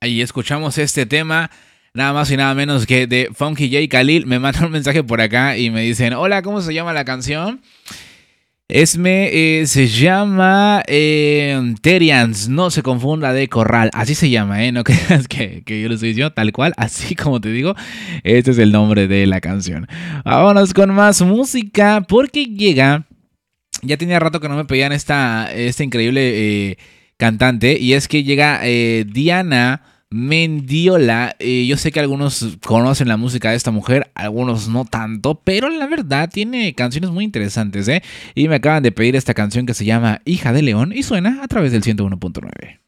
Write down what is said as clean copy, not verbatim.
Y escuchamos este tema, nada más y nada menos que de Funky J. Khalil. Me mandan un mensaje por acá y me dicen, hola, ¿cómo se llama la canción? Se llama Terians, no se confunda de corral, así se llama, no creas que yo lo estoy diciendo tal cual, así como te digo, este es el nombre de la canción. Vámonos con más música, porque llega, ya tenía rato que no me pedían esta increíble cantante, y es que llega Diana Mendiola. Yo sé que algunos conocen la música de esta mujer, algunos no tanto, pero la verdad tiene canciones muy interesantes, y me acaban de pedir esta canción que se llama Hija de León y suena a través del 101.9.